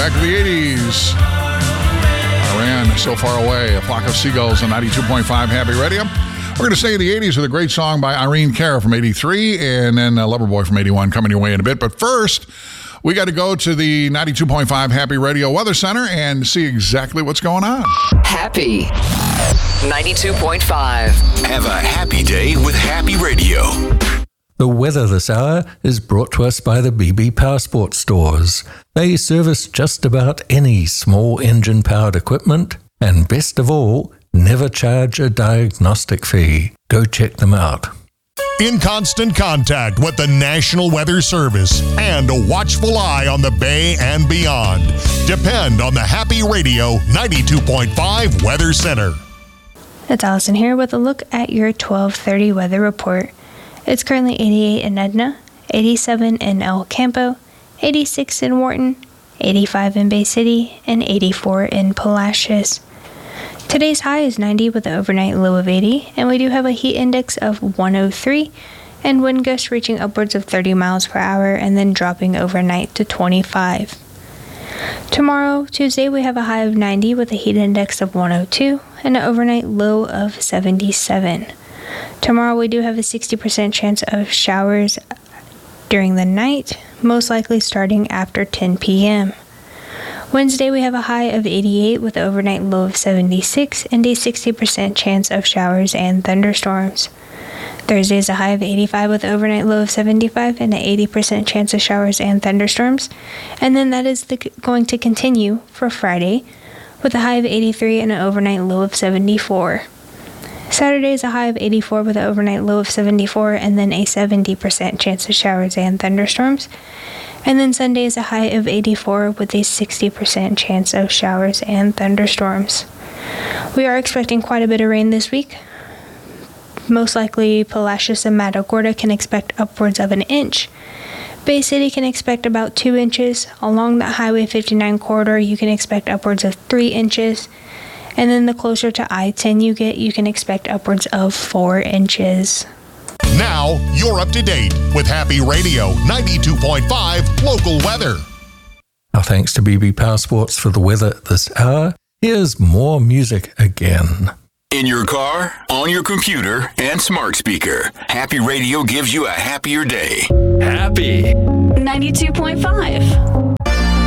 back to the 80s. Iran, So Far Away, A Flock of Seagulls on 92.5 Happy Radio. We're going to stay in the 80s with a great song by Irene Cara from 83 and then Loverboy from 81 coming your way in a bit. But first, we got to go to the 92.5 Happy Radio Weather Center and see exactly what's going on. Happy 92.5. Have a happy day with Happy Radio. The weather this hour is brought to us by the BB Powersport stores. They service just about any small engine-powered equipment, and best of all, never charge a diagnostic fee. Go check them out. In constant contact with the National Weather Service and a watchful eye on the Bay and beyond. Depend on the Happy Radio 92.5 Weather Center. It's Allison here with a look at your 12:30 weather report. It's currently 88 in Edna, 87 in El Campo, 86 in Wharton, 85 in Bay City, and 84 in Palacios. Today's high is 90 with an overnight low of 80, and we do have a heat index of 103 and wind gusts reaching upwards of 30 miles per hour and then dropping overnight to 25. Tomorrow, Tuesday, we have a high of 90 with a heat index of 102 and an overnight low of 77. Tomorrow we do have a 60% chance of showers during the night, most likely starting after 10 p.m. Wednesday we have a high of 88 with an overnight low of 76 and a 60% chance of showers and thunderstorms. Thursday is a high of 85 with an overnight low of 75 and an 80% chance of showers and thunderstorms. And then that is going to continue for Friday with a high of 83 and an overnight low of 74. Saturday is a high of 84 with an overnight low of 74 and then a 70% chance of showers and thunderstorms. And then Sunday is a high of 84 with a 60% chance of showers and thunderstorms. We are expecting quite a bit of rain this week. Most likely Palacios and Matagorda can expect upwards of an inch. Bay City can expect about 2 inches. Along the Highway 59 corridor you can expect upwards of 3 inches. And then the closer to I-10 you get, you can expect upwards of 4 inches. Now, you're up to date with Happy Radio 92.5 local weather. Our thanks to BB Powersports for the weather this hour. Here's more music again. In your car, on your computer, and smart speaker, Happy Radio gives you a happier day. Happy 92.5.